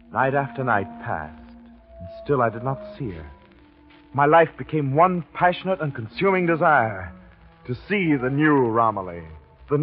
Night after night passed, and still I did not see her. My life became one passionate and consuming desire to see the new Romilly.